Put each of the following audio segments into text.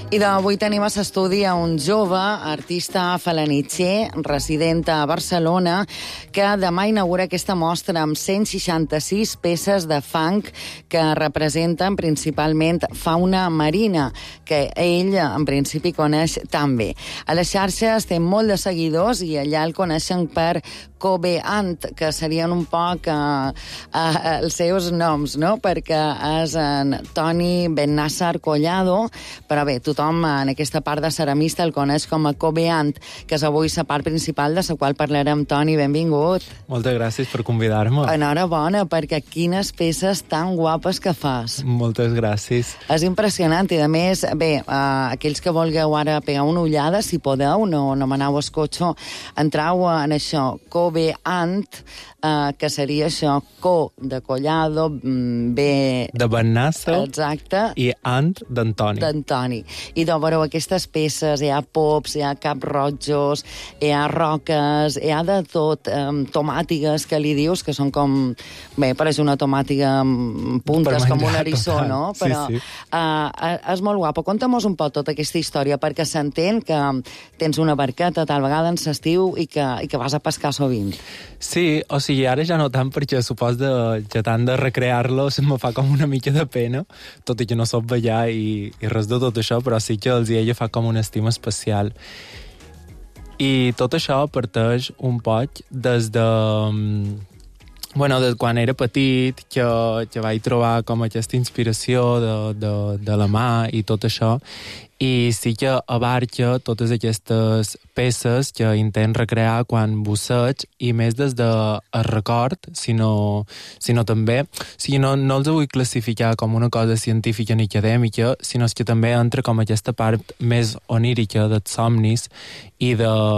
I d'avui tenim a l'estudi a un jove artista falanitxer, resident a Barcelona, que demà inaugura aquesta mostra amb 166 peces de fang que representen principalment fauna marina, que ell, en principi, coneix tan bé. A les xarxes té molt de seguidors i allà el coneixen per Kobe Ant, que serien un poc els seus noms, no? Perquè és en Toni Bennasar Collado, però bé, tothom en aquesta part de ceramista el coneix com a Kobe Ant, que és avui la part principal de la qual parlarem. Toni, benvingut. Moltes gràcies per convidar-me. Enhorabona, perquè quines peces tan guapes que fas. Moltes gràcies. És impressionant i, a més, bé, aquells que vulgueu ara pegar una ullada, si podeu, no maneu el cotxe, entrau en això, Kobe Ant, que seria això, Co de Collado, B de Bennasar, exacte, i Ant d'Antoni. I veureu aquestes peces, hi ha pops, hi ha cap-rojos, hi ha roques, hi ha de tot, tomàtigues que li dius, que són com, bé, pareix una tomàtiga amb puntes, com un eriçó, total. No? Però sí. És molt guapo. Conta-mos un poc tota aquesta història, perquè s'entén que tens una barqueta tal vegada en l'estiu i que vas a pescar sovint. Sí, o sigui, ara ja no tant, perquè supos que tant de recrear-lo se'm fa com una mica de pena, tot i que no soc ballar i res de tot això, però sí que els hi fa com una estima especial. I tot això parteix un poc des de... Bueno, de quan era petit, que vaig trobar com aquesta inspiració de la mà i tot això, i sí que abarca totes aquestes peces que intent recrear quan busseig, i més des del record, sinó també... O sigui, no els vull classificar com una cosa científica ni acadèmica, sinó que també entra com aquesta part més onírica dels somnis i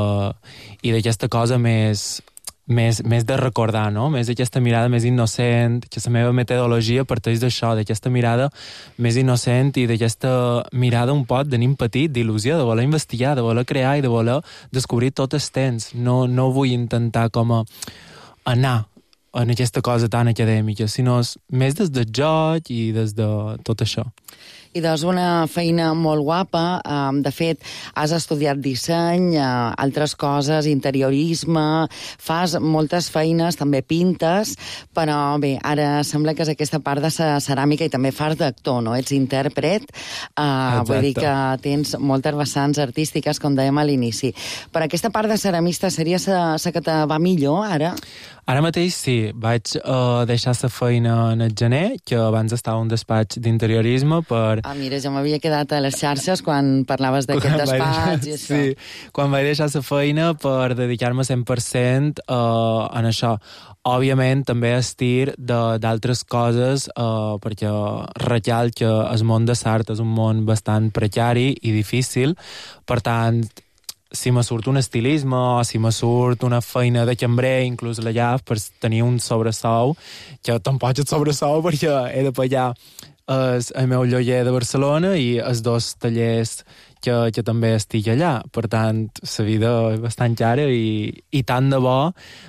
d'aquesta cosa més de recordar, no? Més aquesta mirada més innocent, que la meva metodologia parteix d'això, d'aquesta mirada més innocent i d'aquesta mirada un pot de nin petit, d'il·lusió, de voler investigar, de voler crear i de voler descobrir tot el temps. No vull intentar com a anar en aquesta cosa tan acadèmica, sinó més des del joc i des de tot això. I doncs una feina molt guapa. De fet, has estudiat disseny, altres coses, interiorisme, fas moltes feines, també pintes, però bé, ara sembla que és aquesta part de la ceràmica i també fas d'actor, no? Ets intèrpret, vull dir que tens moltes vessants artístiques, com dèiem a l'inici. Però aquesta part de ceramista seria la que te va millor, ara? Ara mateix sí, vaig deixar la feina en el gener, que abans estava a un despatx d'interiorisme per... Mira, jo m'havia quedat a les xarxes quan parlaves d'aquest despatx i això. Sí, quan vaig deixar la feina per dedicar-me 100% en això. Òbviament, també estir d'altres coses, perquè recal que el món de l'art és un món bastant precari i difícil, per tant... Si me surt un estilisme o si me surt una feina de cambrer, inclús la llave, per tenir un sobresou, que tampoc és sobresou perquè he de pagar el meu lloguer de Barcelona i els dos tallers que també estic allà. Per tant, la vida és bastant cara i tant de bo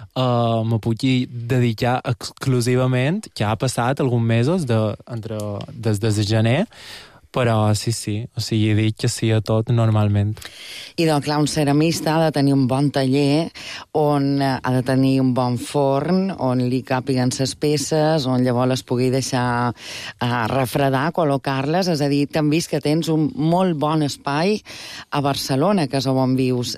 me puc dedicar exclusivament, que ha passat alguns mesos des de gener, però sí, o sigui, dic que sí a tot normalment. I doncs, clar, un ceramista ha de tenir un bon taller, on ha de tenir un bon forn, on li càpiguen les peces, on llavors les pugui deixar refredar, col·locar-les, és a dir, t'han vist que tens un molt bon espai a Barcelona, que és on vius.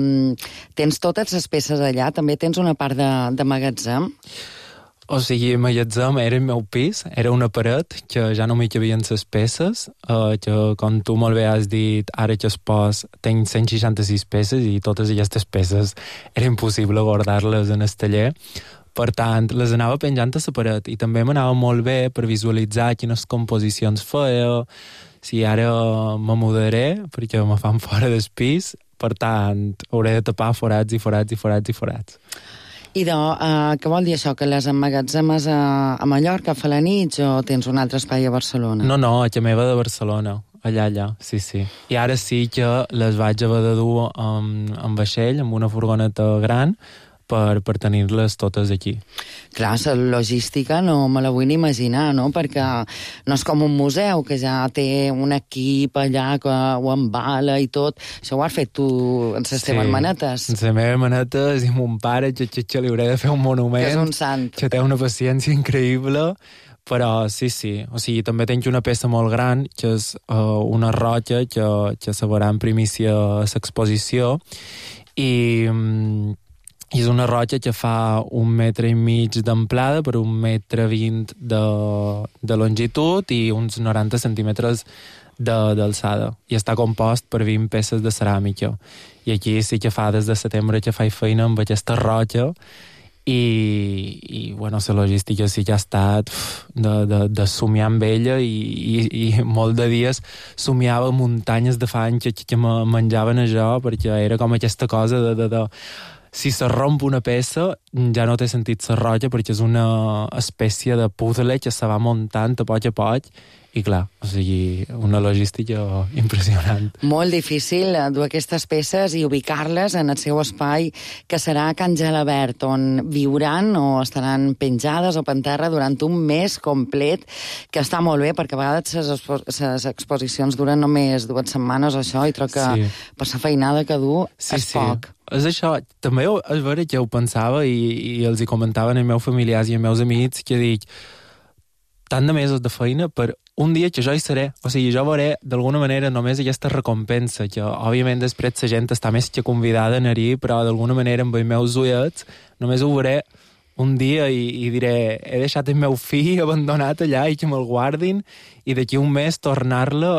Tens totes les peces allà, també tens una part de magatzem? O sigui, magatzem era el meu pis, era una paret que ja no m'hi cabien les peces, que com tu molt bé has dit, ara que es pos, tinc 166 peces i totes aquestes peces era impossible guardar-les en el taller. Per tant, les anava penjant a la paret i també m'anava molt bé per visualitzar quines composicions feia. Si ara me mudaré, perquè me fan fora del pis, per tant, hauré de tapar forats i forats i forats i forats. I què vol dir això, que les emmagatzemes a Mallorca, a Felanitx, o tens un altre espai a Barcelona? No, a Llameva de Barcelona, allà, sí. I ara sí que les vaig haver de dur en vaixell, amb una furgoneta gran, per tenir-les totes aquí. Clar, la logística no me la vull ni imaginar, no? Perquè no és com un museu que ja té un equip allà que ho embala i tot. Això ho has fet tu en les teves manetes? En les meves manetes, i mon pare, que li hauré de fer un monument. Que és un sant. Que té una paciència increïble, però sí. O sigui, també tinc una peça molt gran, que és una roca que se veurà en primícia a l'exposició, i és una roca que fa 1,5 metres d'amplada per 1,20 m de longitud i uns 90 centímetres d'alçada. I està compost per 20 peces de ceràmica. I aquí sí que fa des de setembre que faig feina amb aquesta roca i bueno, la logística sí que ha estat de somiar amb ella i molt de dies somiava muntanyes de fang que menjaven això, perquè era com aquesta cosa de si se romp una peça ja no té sentit la roca, perquè és una espècie de puzzle que se va muntant a poc i clar, o sigui, una logística impressionant. Molt difícil dur aquestes peces i ubicar-les en el seu espai, que serà Can Gelabert, on viuran o estaran penjades o per terra durant un mes complet, que està molt bé, perquè a vegades les exposicions duren només 2 setmanes, això, i troc que per la feinada que du és poc. És això, també és vera que ho pensava i els hi comentaven als meus familiars i als meus amics, que dic, tant de mesos de feina per un dia que jo hi seré. O sigui, jo veuré d'alguna manera només aquesta recompensa, que òbviament després la gent està més que convidada a anar-hi, però d'alguna manera amb els meus ullets només ho veuré un dia i diré, he deixat el meu fill abandonat allà i que me'l guardin, i d'aquí un mes tornar-la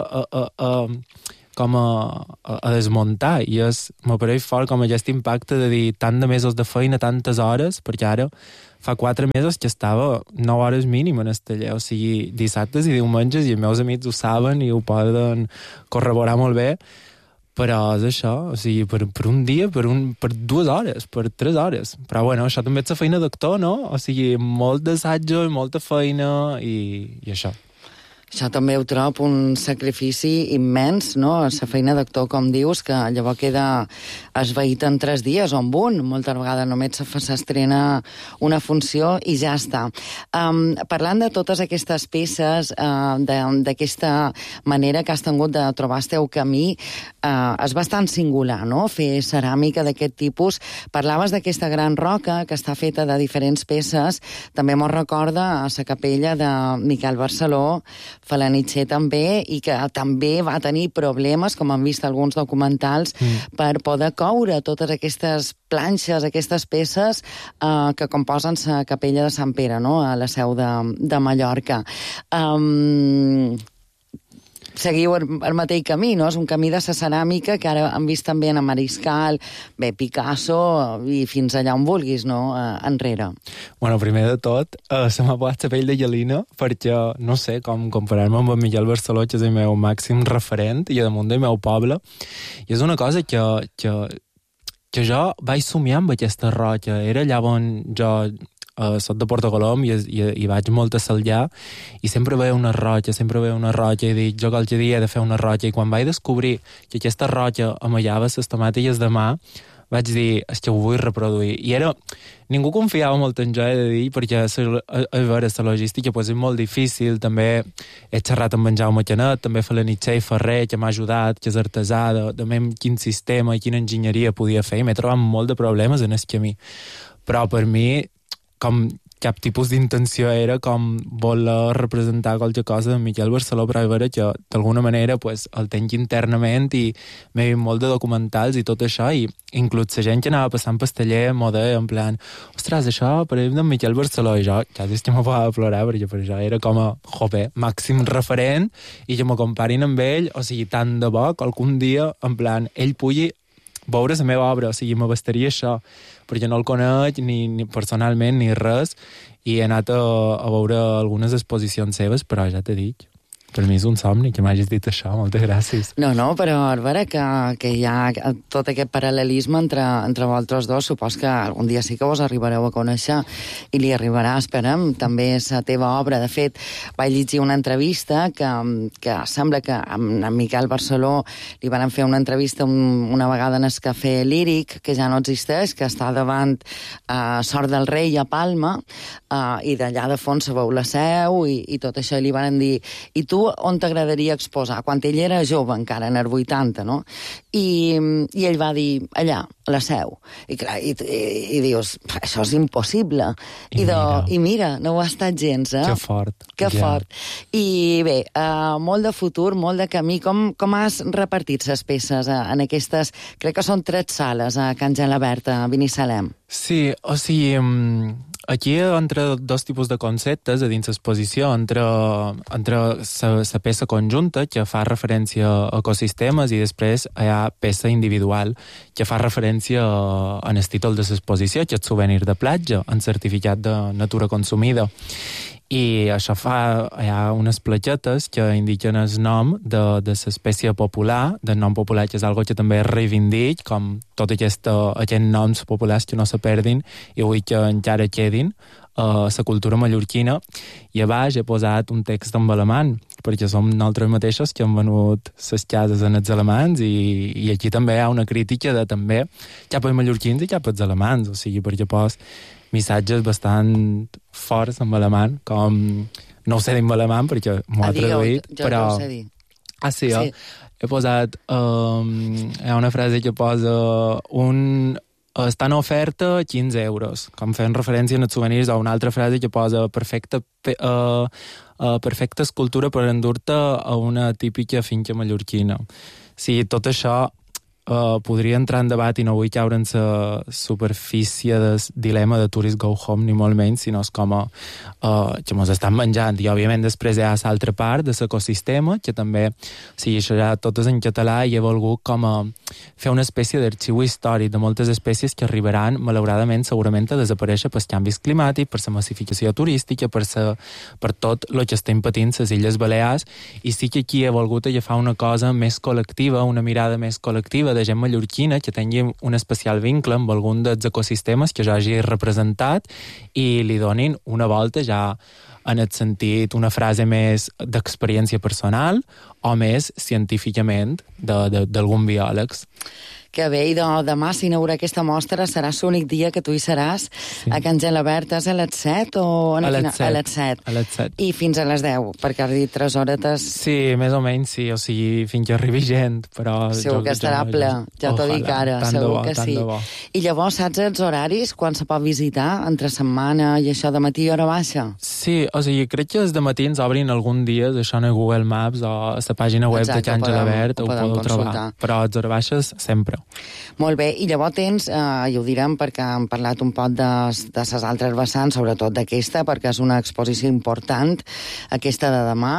a desmuntar, i m'apareix fort com aquest impacte de dir tant de mesos de feina, tantes hores, perquè ara fa 4 mesos que estava 9 hores mínim en el taller, o sigui, dissabtes i diumenges, i els meus amics ho saben i ho poden corroborar molt bé, però és això, o sigui, per un dia, per 2 hores, per 3 hores. Però bueno, això també és la feina d'actor, no? O sigui, molt d'assaig, molta feina i això. Això també ho trobo un sacrifici immens, no? La feina d'actor, com dius, que llavors queda esvaït en 3 dies o en un. Moltes vegades només s'estrena una funció i ja està. Parlant de totes aquestes peces, d'aquesta manera que has tingut de trobar el teu camí, és bastant singular, no?, fer ceràmica d'aquest tipus. Parlaves d'aquesta gran roca que està feta de diferents peces. També m'ho recorda a la capella de Miquel Barceló, Falanitxer també, i que també va tenir problemes, com han vist alguns documentals, per poder coure totes aquestes planxes, aquestes peces que composen la capella de Sant Pere, no?, a la Seu de Mallorca. Seguiu el mateix camí, no? És un camí de la ceràmica que ara hem vist també en Mariscal, bé, Picasso, i fins allà on vulguis, no?, enrere. Bueno, primer de tot, se m'ha posat la pell de gallina, perquè, no sé, com comparar-me amb en Miquel Barceló, que és el meu màxim referent, i damunt del meu poble, i és una cosa que jo vaig somiar amb aquesta roca. Era allà on jo soc de Portacolom i vaig molt a Salllà, i sempre veia una roca, i dic, jo qualque dia he de fer una roca, i quan vaig descobrir que aquesta roca amallava les tomàtiques de mà, vaig dir, és que ho vull reproduir. I ningú confiava molt en jo, he de dir, perquè a veure, la logística és molt difícil. També he xerrat amb en Jaume Canet, també Falanitxer i Ferrer, que m'ha ajudat, que és artesà, de quin sistema i quina enginyeria podia fer, i m'he trobat molt de problemes en el camí. Però per mi, com cap tipus d'intenció era com voler representar qualque cosa de Miquel Barceló, però a veure que d'alguna manera el tenc internament, i m'he vist molt de documentals i tot això, i inclús la gent que anava passant pel taller m'ho deia en plan, ostres, això per exemple d'en Miquel Barceló, i jo ja és que m'ho podia plorar, perquè per això era com a màxim referent, i que m'ho comparin amb ell, o sigui, tant de bo que algun dia en plan ell pugui veure la meva obra, o sigui, m'abastaria això, perquè no el conec ni personalment ni res, i he anat a veure algunes exposicions seves, però ja t'he dit, Per mi és un somni que m'hagis dit això, moltes gràcies. No, però a veure que hi ha tot aquest paral·lelisme entre vosaltres dos, supos que algun dia sí que vos arribareu a conèixer i li arribarà, esperem, també és la teva obra. De fet, vaig llegir una entrevista que sembla que amb en Miquel Barceló li van fer una entrevista una vegada en el Cafè Líric, que ja no existeix, que està davant Sort del Rei a Palma, i d'allà de fons se veu la Seu i tot això, i li van dir, i tu on t'agradaria exposar? Quan ell era jove, encara, en el 80, no? I ell va dir, allà, a la Seu. I clar, i dius, això és impossible. I mira, no ho ha estat gens, eh? Que fort. Que fort. I bé, molt de futur, molt de camí. Com has repartit les peces en aquestes, crec que són 3 sales a Can Gelabert, a Binissalem? Sí, o sigui, aquí entre dos tipus de conceptes a dins l'exposició, entre la peça conjunta, que fa referència a ecosistemes, i després hi ha peça individual, que fa referència en el títol de l'exposició, que és Souvenir de platja, en certificat de natura consumida. I això hi ha unes plaquetes que indiquen el nom de l'espècie popular, del nom popular, que és algo que també reivindic, com tots aquests noms populars que no se perdin i vull que encara quedin a la cultura mallorquina. I a baix he posat un text en alemany, perquè som nosaltres mateixos que hem venut les cases en els alemans, i aquí també hi ha una crítica de també cap als mallorquins i cap als alemans, o sigui, perquè pos missatges bastant forts en alemany, com no ho sé dir en alemany perquè m'ho ha traduït, però... Jo ho sé dir. Ah, sí, sí. He posat... hi ha una frase que posa està en oferta 15 euros, com fent referència en els souvenirs, o una altra frase que posa perfecta escultura per endur-te a una típica finca mallorquina. Sí, tot això podria entrar en debat i no vull caure en la superfície del dilema de Tourist Go Home, ni molt menys, sinó és com que mos estan menjant. I, òbviament, després hi ha l'altra part de l'ecosistema, que també, o sigui, això ja tot és en català, i he volgut com fer una espècie d'arxiu històric de moltes espècies que arribaran, malauradament, segurament a desaparèixer pels canvis climàtics, per la massificació turística, per tot el que estem patint les Illes Balears, i sí que aquí he volgut agafar una cosa més col·lectiva, una mirada més col·lectiva de gent mallorquina que tingui un especial vincle amb algun dels ecosistemes que jo hagi representat i li donin una volta ja en el sentit, una frase més d'experiència personal o més científicament d'algun biòleg. Que bé, i demà s'inaugura aquesta mostra, serà l'únic dia que tu hi seràs, sí. A Can Gelabert, és a les 7 o... A les 7. A les 7. I fins a les 10, perquè has dit 3 horetes... Sí, més o menys, sí, o sigui, fins que arribi gent, però... Segur que estarà ple, ja t'ho dic ara, segur que sí. I llavors saps els horaris, quan se pot visitar, entre setmana i això de matí i hora baixa? Sí, o sigui, crec que els dematí ens obrin algun dia, això en Google Maps o a la pàgina web de Can Gelabert, ho podeu trobar, però a les hores baixes sempre. Molt bé, i llavors tens, i ho direm perquè hem parlat un poc de les altres vessants, sobretot d'aquesta, perquè és una exposició important, aquesta de demà,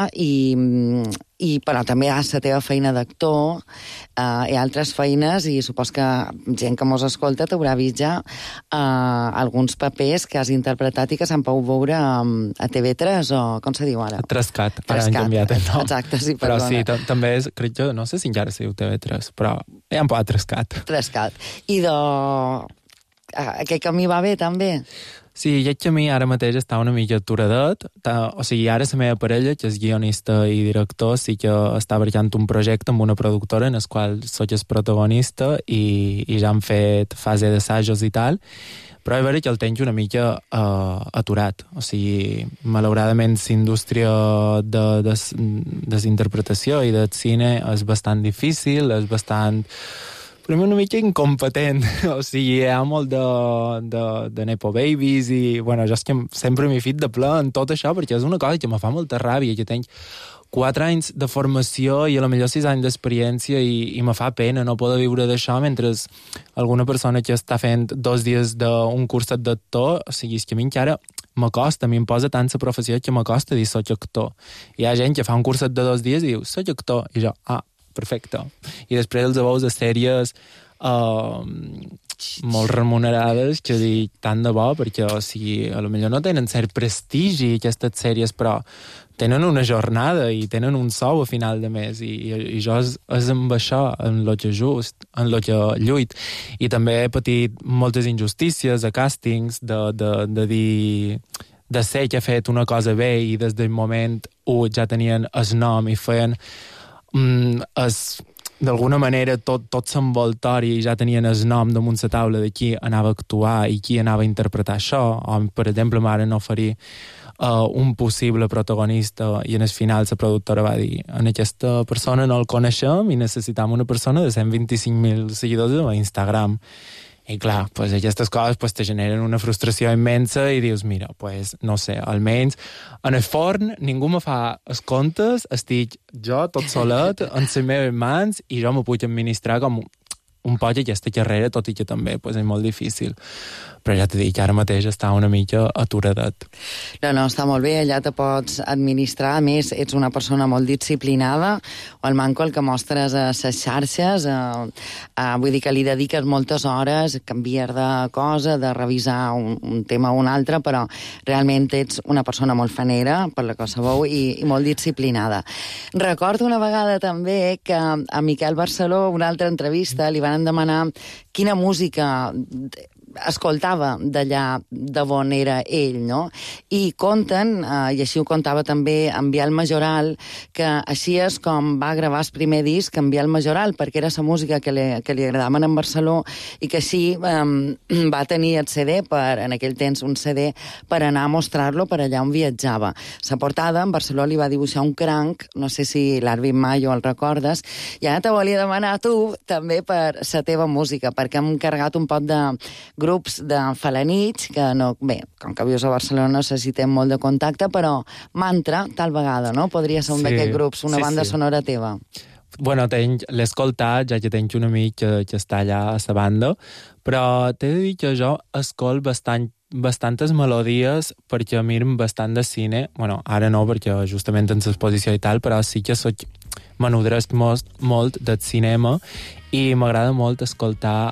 però també hi ha la teva feina d'actor, i altres feines, i supos que gent que mos escolta t'haurà vist ja alguns papers que has interpretat i que s'han pogut veure a TV3, o com se diu ara? Trescat, ara han canviat el nom. Exacte, sí, perdona. Però sí, també és, crec que, no sé si encara se diu TV3, però ja han posat Trescat. I aquest camí va bé, també? Sí, aquest camí ara mateix està una mica aturadet, o sigui, ara la meva parella, que és guionista i director, sí que està barallant un projecte amb una productora en el qual soc el protagonista i ja han fet fase d'assajos i tal, però és veritat que el tenc una mica aturat. O sigui, malauradament la indústria de l'interpretació i del cine és bastant difícil, és bastant... però una mica incompetent, o sigui, hi ha molt de nepo babies i, bueno, jo és que sempre m'he fet de ple en tot això, perquè és una cosa que me fa molta ràbia, que tenc 4 anys de formació i a lo millor 6 anys d'experiència i me fa pena no poder viure d'això mentre alguna persona que està fent 2 dies d'un curset d'actor, o sigui, és que a mi encara m'acosta, a mi em posa tant la professió que m'acosta dir soc actor. Hi ha gent que fa un curset de 2 dies i diu soc actor, i jo, perfecte. I després els veus de sèries molt remunerades, que dic, tant de bo, perquè o sigui, a lo millor no tenen cert prestigi aquestes sèries, però tenen una jornada i tenen un sou a final de mes i jo és amb això, en lo que just, en lo que lluit. I també he patit moltes injustícies a càstings de dir de ser que ha fet una cosa bé i des del moment 1 ja tenien el nom i feien d'alguna manera tot s'envoltori i ja tenien el nom damunt la taula de qui anava a actuar i qui anava a interpretar això, o per exemple m'ara no oferir un possible protagonista i en el final la productora va dir en aquesta persona no el coneixem i necessitam una persona de 125.000 seguidors a Instagram. I clar, pues aquestes coses pues, te generen una frustració immensa i dius, mira, pues, no sé, almenys en el forn ningú me fa els comptes, estic jo tot solet en les meves mans i jo me puc administrar com un poc aquesta carrera, tot i que també pues, és molt difícil. Però ja t'he dit que ara mateix està una mica aturadet. No, està molt bé, allà te pots administrar, a més, ets una persona molt disciplinada, o el manco el que mostres a les xarxes, vull dir que li dediques moltes hores, canviar de cosa, de revisar un tema o un altre, però realment ets una persona molt fanera, per la que sabeu, i molt disciplinada. Recordo una vegada també que a Miquel Barceló, una altra entrevista, li van demanar quina música escoltava d'allà de on era ell, no? I conten, i així ho contava també en Biel Majoral, que així és com va gravar el primer disc en Biel Majoral, perquè era la música que li agradaven en Barceló i que així va tenir el CD, en aquell temps un CD, per anar a mostrar-lo per allà on viatjava. La portada, en Barceló li va dibuixar un cranc, no sé si l'has vist mai o el recordes, i ara te volia demanar a tu també per la teva música, perquè hem carregat un pot de grups de falanits, que no, bé, com que vius a Barcelona necessitem molt de contacte, però Mantra, tal vegada, no? Podria ser un d'aquests grups, una banda sonora teva. Bueno, l'he escoltat, ja que tenc un amic que està allà a la banda, però t'he de dir que jo escolto bastantes melodies perquè miren bastant de cine, bueno, ara no perquè justament en l'exposició i tal, però sí que m'enodreix molt del cinema i m'agrada molt escoltar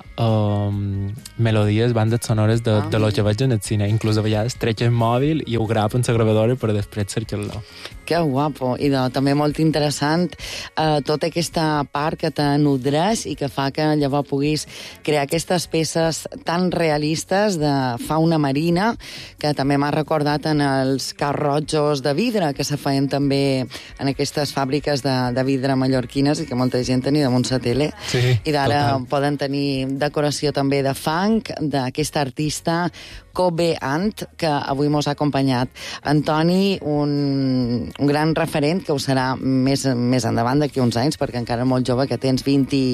melodies, bandes sonores de lo que veig en el cine. Inclús a vegades trec el mòbil i ho gravo en la gravadora per després cercar-lo. Que guapo, i també molt interessant tota aquesta part que t'enodreix i que fa que llavors puguis crear aquestes peces tan realistes de fauna marina, que també m'ha recordat en els carrotjos de vidre que se feien també en aquestes fàbriques de vidre mallorquines i que molta gent tenia damunt la tele. Sí, i d'ara total. poden tenir decoració també de funk, d'aquesta artista Kobe Ant, que avui mos ha acompanyat. Antoni, un gran referent, que ho serà més endavant d'aquí uns anys, perquè encara molt jove, que tens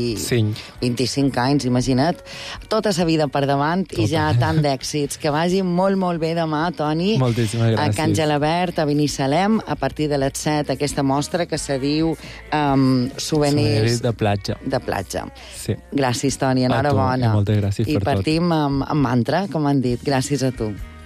25 anys, imagina't. Tota sa vida per davant i ja tant d'èxits. Que vagi molt, molt bé demà, Toni. Moltíssimes gràcies. A Can Gelabert, a Binissalem, a partir de les 7, aquesta mostra que se diu Souvenirs de platja. De platja. Sí. Gràcies, Toni, enhorabona. Moltes gràcies per tot. I partim amb Mantra, com han dit. Gràcies a tu.